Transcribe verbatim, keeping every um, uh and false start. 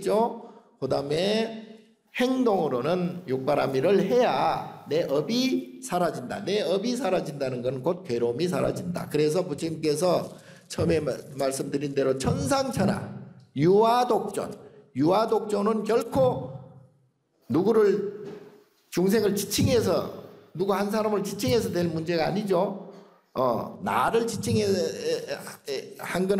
있죠. 그 다음에 행동으로는 육바라밀을 해야 내 업이 사라진다. 내 업이 사라진다는 건 곧 괴로움이 사라진다. 그래서 부처님께서 처음에 말씀드린 대로 천상천하 유아독존, 유아독존은 결코 누구를 중생을 지칭해서 누구 한 사람을 지칭해서 될 문제가 아니죠. 어, 나를 지칭해 한 건